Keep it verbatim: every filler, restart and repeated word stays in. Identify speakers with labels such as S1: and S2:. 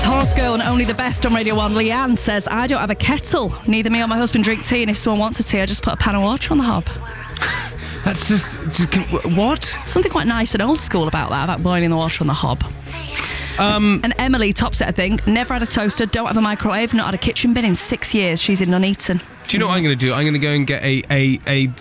S1: It's Horse Girl and Only the Best on Radio one. Leanne says, I don't have a kettle. Neither me or my husband drink tea, and if someone wants a tea, I just put a pan of water on the hob.
S2: That's just... What?
S1: Something quite nice and old school about that, about boiling the water on the hob.
S2: Um,
S1: and Emily tops it, I think. Never had a toaster, don't have a microwave, not had a kitchen bin in six years. She's in Nuneaton.
S2: Do you know what I'm going to do? I'm going to go and get a, a, a